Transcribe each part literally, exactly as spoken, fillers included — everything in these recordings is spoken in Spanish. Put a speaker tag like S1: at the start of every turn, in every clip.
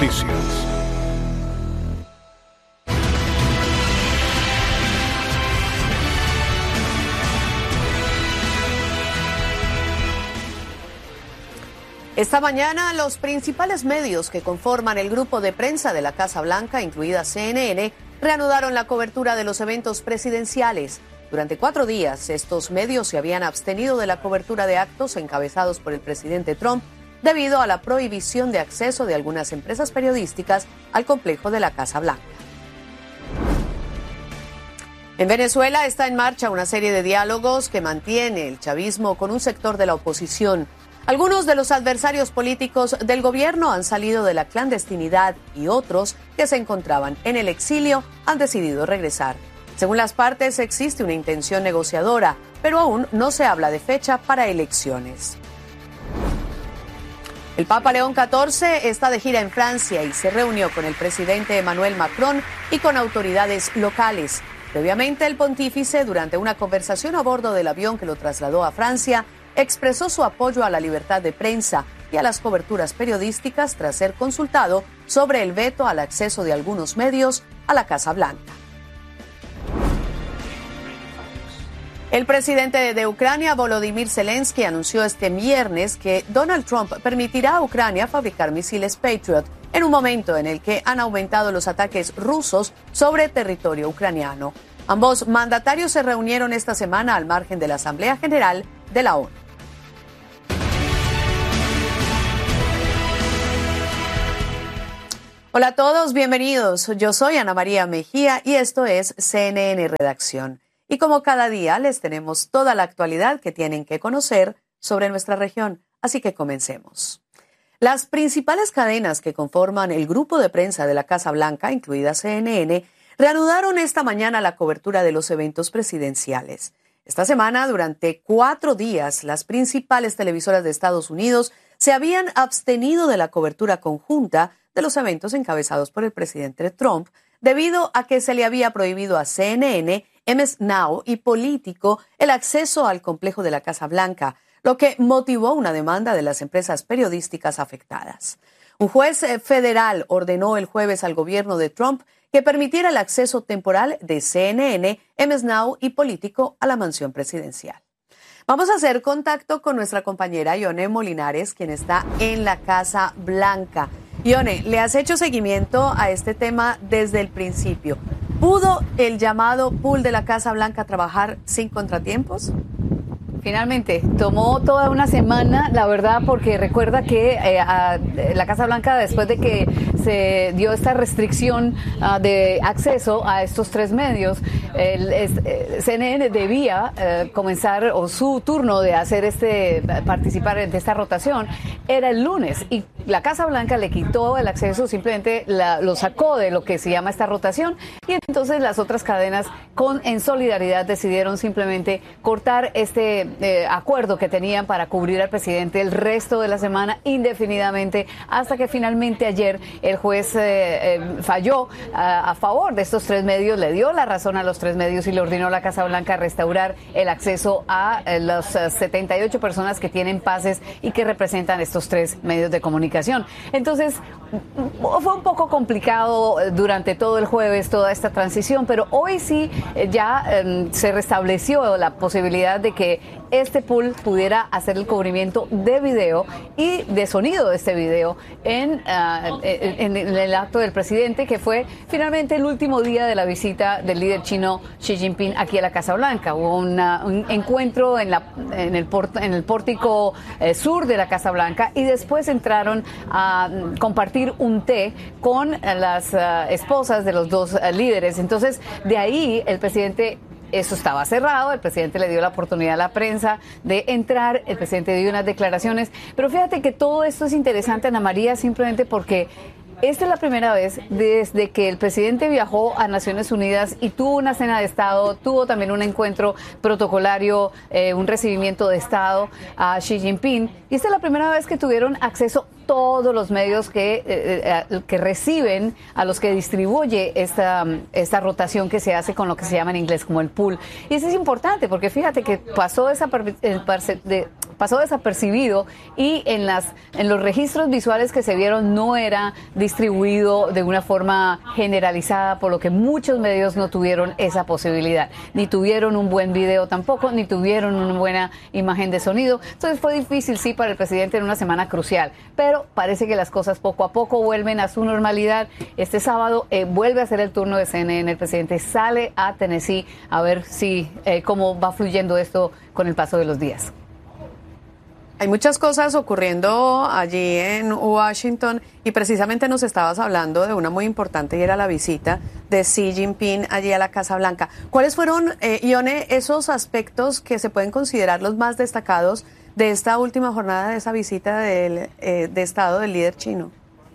S1: Noticias.
S2: Esta mañana, los principales medios que conforman el grupo de prensa de la Casa Blanca, incluida C N N, reanudaron la cobertura de los eventos presidenciales. Durante cuatro días, estos medios se habían abstenido de la cobertura de actos encabezados por el presidente Trump debido a la prohibición de acceso de algunas empresas periodísticas al complejo de la Casa Blanca. En Venezuela está en marcha una serie de diálogos que mantiene el chavismo con un sector de la oposición. Algunos de los adversarios políticos del gobierno han salido de la clandestinidad y otros que se encontraban en el exilio han decidido regresar. Según las partes, existe una intención negociadora, pero aún no se habla de fecha para elecciones. El Papa León catorce está de gira en Francia y se reunió con el presidente Emmanuel Macron y con autoridades locales. Previamente, el pontífice, durante una conversación a bordo del avión que lo trasladó a Francia, expresó su apoyo a la libertad de prensa y a las coberturas periodísticas tras ser consultado sobre el veto al acceso de algunos medios a la Casa Blanca. El presidente de Ucrania, Volodymyr Zelensky, anunció este viernes que Donald Trump permitirá a Ucrania fabricar misiles Patriot en un momento en el que han aumentado los ataques rusos sobre territorio ucraniano. Ambos mandatarios se reunieron esta semana al margen de la Asamblea General de la ONU. Hola a todos, bienvenidos. Yo soy Ana María Mejía y esto es C N N Redacción. Y como cada día les tenemos toda la actualidad que tienen que conocer sobre nuestra región. Así que comencemos. Las principales cadenas que conforman el grupo de prensa de la Casa Blanca, incluida C N N, reanudaron esta mañana la cobertura de los eventos presidenciales. Esta semana, durante cuatro días, las principales televisoras de Estados Unidos se habían abstenido de la cobertura conjunta de los eventos encabezados por el presidente Trump, debido a que se le había prohibido a C N N, M S Now y Político el acceso al complejo de la Casa Blanca, lo que motivó una demanda de las empresas periodísticas afectadas. Un juez federal ordenó el jueves al gobierno de Trump que permitiera el acceso temporal de C N N, M S Now y Político a la mansión presidencial. Vamos a hacer contacto con nuestra compañera Ione Molinares, quien está en la Casa Blanca. Ione, ¿le has hecho seguimiento a este tema desde el principio? ¿Pudo el llamado pool de la Casa Blanca trabajar sin contratiempos?
S3: Finalmente, tomó toda una semana, la verdad, porque recuerda que eh, a, la Casa Blanca, después de que se dio esta restricción uh, de acceso a estos tres medios, el, es, eh, C N N debía eh, comenzar, o su turno de hacer este, participar de esta rotación, era el lunes, y la Casa Blanca le quitó el acceso, simplemente la, lo sacó de lo que se llama esta rotación, y entonces las otras cadenas, con en solidaridad, decidieron simplemente cortar este Eh, acuerdo que tenían para cubrir al presidente el resto de la semana indefinidamente, hasta que finalmente ayer el juez eh, eh, falló a, a favor de estos tres medios, le dio la razón a los tres medios y le ordenó a la Casa Blanca restaurar el acceso a eh, las uh, setenta y ocho personas que tienen pases y que representan estos tres medios de comunicación. Entonces, fue un poco complicado durante todo el jueves toda esta transición, pero hoy sí eh, ya eh, se restableció la posibilidad de que este pool pudiera hacer el cubrimiento de video y de sonido de este video en, uh, en, en el acto del presidente, que fue finalmente el último día de la visita del líder chino Xi Jinping aquí a la Casa Blanca. Hubo una, un encuentro en, la, en, el, port, en el pórtico eh, sur de la Casa Blanca y después entraron a compartir un té con las uh, esposas de los dos uh, líderes. Entonces, de ahí el presidente... Eso estaba cerrado, el presidente le dio la oportunidad a la prensa de entrar, el presidente dio unas declaraciones, pero fíjate que todo esto es interesante, Ana María, simplemente porque esta es la primera vez desde que el presidente viajó a Naciones Unidas y tuvo una cena de Estado, tuvo también un encuentro protocolario, eh, un recibimiento de Estado a Xi Jinping, y esta es la primera vez que tuvieron acceso todos los medios que, eh, eh, que reciben, a los que distribuye esta, esta rotación que se hace con lo que se llama en inglés como el pool. Y eso es importante porque fíjate que pasó esa de pasó desapercibido y en, las, en los registros visuales que se vieron no era distribuido de una forma generalizada, por lo que muchos medios no tuvieron esa posibilidad, ni tuvieron un buen video tampoco, ni tuvieron una buena imagen de sonido. Entonces fue difícil, sí, para el presidente en una semana crucial, pero parece que las cosas poco a poco vuelven a su normalidad. Este sábado eh, vuelve a ser el turno de C N N, el presidente sale a Tennessee a ver si eh, cómo va fluyendo esto con el paso de los días.
S2: Hay muchas cosas ocurriendo allí en Washington y precisamente nos estabas hablando de una muy importante y era la visita de Xi Jinping allí a la Casa Blanca. ¿Cuáles fueron, eh, Ione, esos aspectos que se pueden considerar los más destacados de esta última jornada de esa visita del, eh, de Estado del líder chino?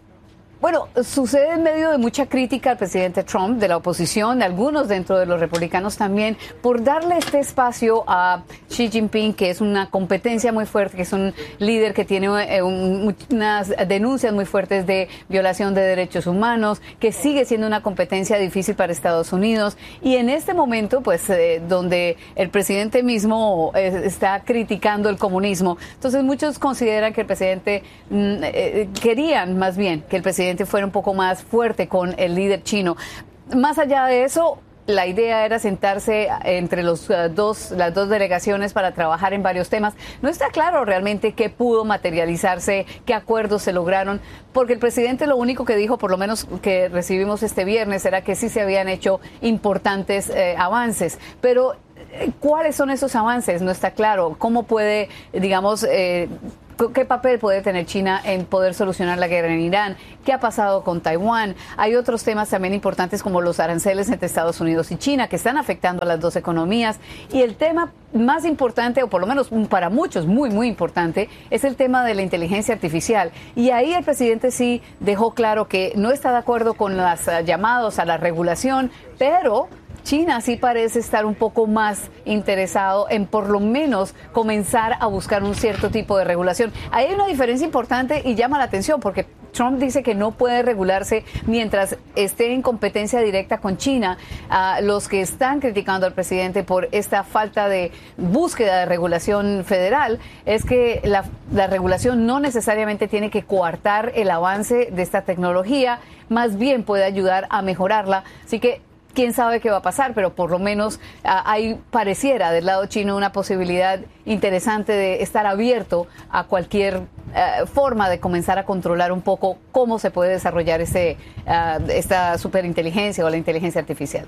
S3: Bueno, sucede en medio de mucha crítica al presidente Trump, de la oposición, de algunos dentro de los republicanos también, por darle este espacio a Xi Jinping, que es una competencia muy fuerte, que es un líder que tiene eh, un, unas denuncias muy fuertes de violación de derechos humanos, que sigue siendo una competencia difícil para Estados Unidos. Y en este momento, pues, eh, donde el presidente mismo eh, está criticando el comunismo, entonces muchos consideran que el presidente, mm, eh, querían más bien que el presidente fuera un poco más fuerte con el líder chino. Más allá de eso, la idea era sentarse entre los uh, dos, las dos delegaciones para trabajar en varios temas. No está claro realmente qué pudo materializarse, qué acuerdos se lograron, porque el presidente lo único que dijo, por lo menos que recibimos este viernes, era que sí se habían hecho importantes eh, avances, pero ¿cuáles son esos avances? No está claro. ¿Cómo puede, digamos, eh, qué papel puede tener China en poder solucionar la guerra en Irán? ¿Qué ha pasado con Taiwán? Hay otros temas también importantes como los aranceles entre Estados Unidos y China que están afectando a las dos economías. Y el tema más importante, o por lo menos para muchos muy, muy importante, es el tema de la inteligencia artificial. Y ahí el presidente sí dejó claro que no está de acuerdo con los uh, llamados a la regulación, pero China sí parece estar un poco más interesado en por lo menos comenzar a buscar un cierto tipo de regulación. Ahí hay una diferencia importante y llama la atención porque Trump dice que no puede regularse mientras esté en competencia directa con China. Uh, los que están criticando al presidente por esta falta de búsqueda de regulación federal es que la, la regulación no necesariamente tiene que coartar el avance de esta tecnología, más bien puede ayudar a mejorarla. Así que quién sabe qué va a pasar, pero por lo menos uh, hay, pareciera del lado chino una posibilidad interesante de estar abierto a cualquier uh, forma de comenzar a controlar un poco cómo se puede desarrollar ese, uh, esta superinteligencia o la inteligencia artificial.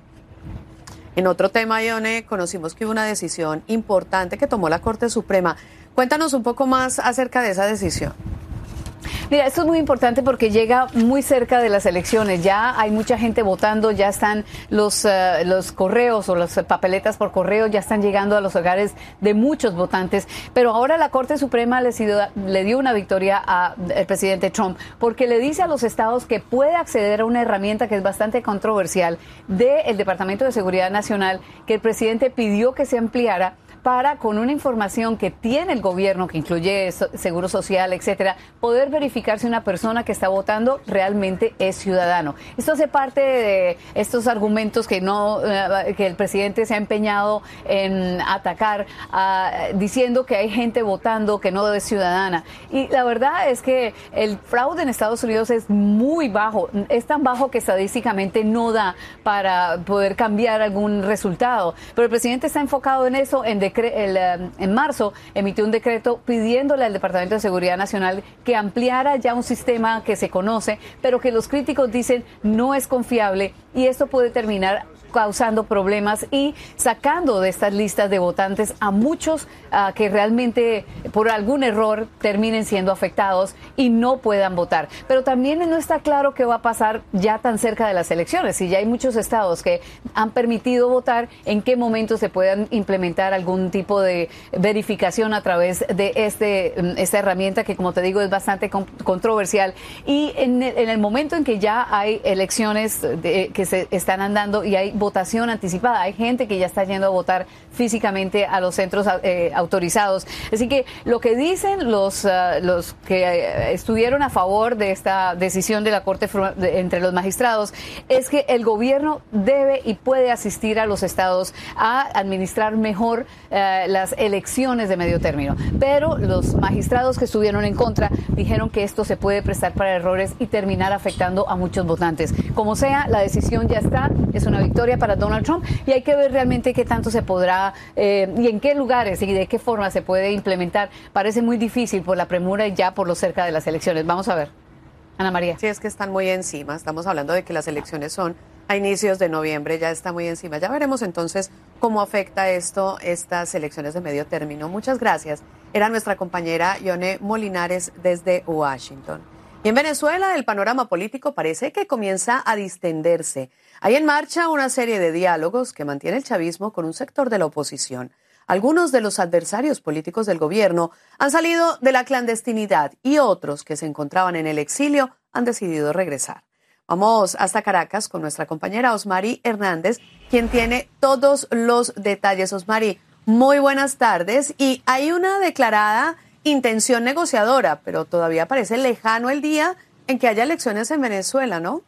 S2: En otro tema, Ione, conocimos que hubo una decisión importante que tomó la Corte Suprema. Cuéntanos un poco más acerca de esa decisión.
S3: Mira, esto es muy importante porque llega muy cerca de las elecciones. Ya hay mucha gente votando, ya están los, uh, los correos o las papeletas por correo, ya están llegando a los hogares de muchos votantes. Pero ahora la Corte Suprema le, le dio una victoria al presidente Trump porque le dice a los estados que puede acceder a una herramienta que es bastante controversial del Departamento de Seguridad Nacional que el presidente pidió que se ampliara para, con una información que tiene el gobierno, que incluye seguro social, etcétera, poder verificar si una persona que está votando realmente es ciudadano. Esto hace parte de estos argumentos que no, que el presidente se ha empeñado en atacar, uh, diciendo que hay gente votando que no es ciudadana. Y la verdad es que el fraude en Estados Unidos es muy bajo, es tan bajo que estadísticamente no da para poder cambiar algún resultado. Pero el presidente está enfocado en eso, en de El, en marzo emitió un decreto pidiéndole al Departamento de Seguridad Nacional que ampliara ya un sistema que se conoce, pero que los críticos dicen no es confiable y esto puede terminar causando problemas y sacando de estas listas de votantes a muchos uh, que realmente por algún error terminen siendo afectados y no puedan votar. Pero también no está claro qué va a pasar ya tan cerca de las elecciones. Y ya hay muchos estados que han permitido votar, en qué momento se puedan implementar algún tipo de verificación a través de este esta herramienta que, como te digo, es bastante con, controversial. Y en el, en el momento en que ya hay elecciones de, que se están andando y hay votación anticipada. Hay gente que ya está yendo a votar físicamente a los centros eh, autorizados. Así que lo que dicen los, uh, los que uh, estuvieron a favor de esta decisión de la Corte de, entre los magistrados es que el gobierno debe y puede asistir a los estados a administrar mejor uh, las elecciones de medio término. Pero los magistrados que estuvieron en contra dijeron que esto se puede prestar para errores y terminar afectando a muchos votantes. Como sea, la decisión ya está, es una victoria para Donald Trump y hay que ver realmente qué tanto se podrá eh, y en qué lugares y de qué forma se puede implementar. Parece muy difícil por la premura y ya por lo cerca de las elecciones. Vamos a ver. Ana María.
S2: Sí, es que están muy encima. Estamos hablando de que las elecciones son a inicios de noviembre, ya está muy encima. Ya veremos entonces cómo afecta esto, estas elecciones de medio término. Muchas gracias. Era nuestra compañera Yone Molinares desde Washington. Y en Venezuela el panorama político parece que comienza a distenderse. Hay en marcha una serie de diálogos que mantiene el chavismo con un sector de la oposición. Algunos de los adversarios políticos del gobierno han salido de la clandestinidad y otros que se encontraban en el exilio han decidido regresar. Vamos hasta Caracas con nuestra compañera Osmari Hernández, quien tiene todos los detalles. Osmari, muy buenas tardes. Y hay una declarada intención negociadora, pero todavía parece lejano el día en que haya elecciones en Venezuela, ¿no?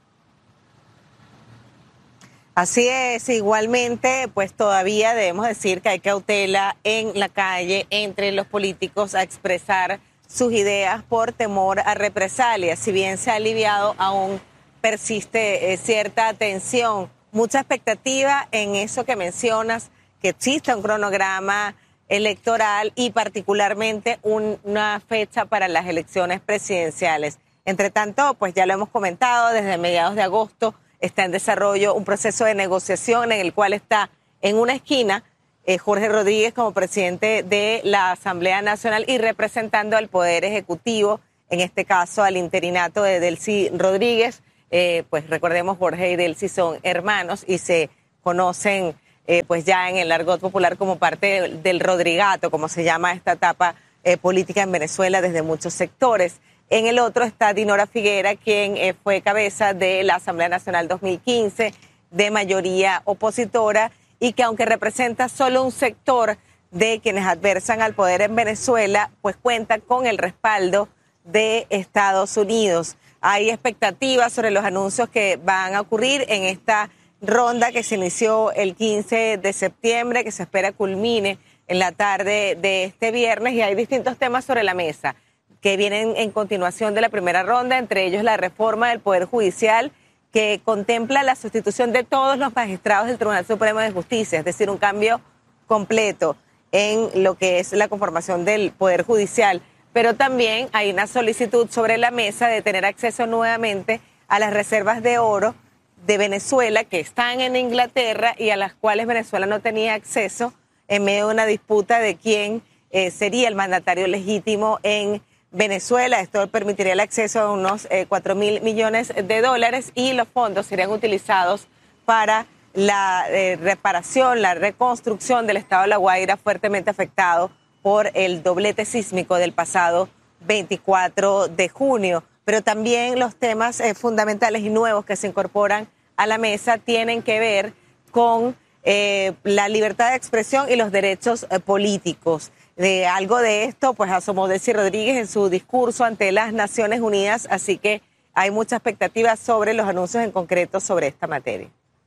S1: Así es, igualmente, pues todavía debemos decir que hay cautela en la calle entre los políticos a expresar sus ideas por temor a represalias. Si bien se ha aliviado, aún persiste eh, cierta tensión, mucha expectativa en eso que mencionas, que exista un cronograma electoral y particularmente un, una fecha para las elecciones presidenciales. Entre tanto, pues ya lo hemos comentado, desde mediados de agosto está en desarrollo un proceso de negociación en el cual está en una esquina eh, Jorge Rodríguez como presidente de la Asamblea Nacional y representando al Poder Ejecutivo, en este caso al interinato de Delcy Rodríguez. Eh, pues recordemos, Jorge y Delcy son hermanos y se conocen Eh, pues ya en el argot popular como parte del, del Rodrigato, como se llama esta etapa eh, política en Venezuela desde muchos sectores. En el otro está Dinora Figuera, quien eh, fue cabeza de la Asamblea Nacional dos mil quince, de mayoría opositora, y que aunque representa solo un sector de quienes adversan al poder en Venezuela, pues cuenta con el respaldo de Estados Unidos. Hay expectativas sobre los anuncios que van a ocurrir en esta ronda que se inició el quince de septiembre, que se espera culmine en la tarde de este viernes, y hay distintos temas sobre la mesa que vienen en continuación de la primera ronda, entre ellos la reforma del Poder Judicial, que contempla la sustitución de todos los magistrados del Tribunal Supremo de Justicia, es decir, un cambio completo en lo que es la conformación del Poder Judicial, pero también hay una solicitud sobre la mesa de tener acceso nuevamente a las reservas de oro de Venezuela que están en Inglaterra y a las cuales Venezuela no tenía acceso en medio de una disputa de quién eh, sería el mandatario legítimo en Venezuela. Esto permitiría el acceso a unos eh, cuatro mil millones de dólares y los fondos serían utilizados para la eh, reparación, la reconstrucción del estado de La Guaira, fuertemente afectado por el doblete sísmico del pasado veinticuatro de junio. Pero también los temas eh, fundamentales y nuevos que se incorporan a la mesa tienen que ver con eh, la libertad de expresión y los derechos eh, políticos. De algo de esto, pues asomó Delcy Rodríguez en su discurso ante las Naciones Unidas, así que hay mucha expectativa sobre los anuncios en concreto sobre esta materia.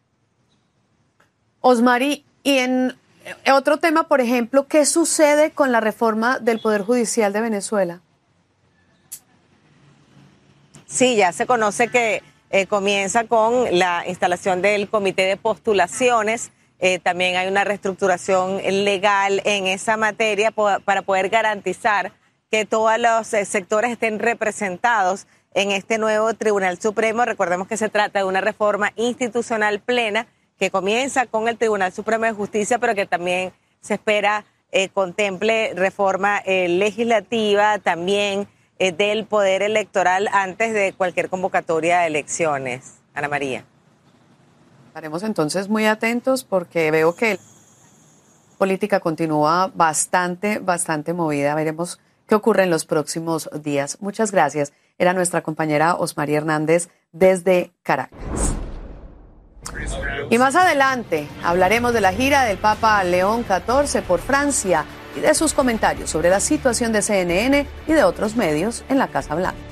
S2: Osmari, y en otro tema, por ejemplo, ¿qué sucede con la reforma del Poder Judicial de Venezuela?
S1: Sí, ya se conoce que eh, comienza con la instalación del comité de postulaciones. Eh, también hay una reestructuración legal en esa materia po- para poder garantizar que todos los eh, sectores estén representados en este nuevo Tribunal Supremo. Recordemos que se trata de una reforma institucional plena que comienza con el Tribunal Supremo de Justicia, pero que también se espera eh, contemple reforma eh, legislativa también eh, del poder electoral antes de cualquier convocatoria de elecciones. Ana María.
S2: Estaremos entonces muy atentos porque veo que la política continúa bastante, bastante movida. Veremos qué ocurre en los próximos días. Muchas gracias. Era nuestra compañera Osmari Hernández desde Caracas. Y más adelante hablaremos de la gira del Papa León catorce por Francia y de sus comentarios sobre la situación de C N N y de otros medios en la Casa Blanca.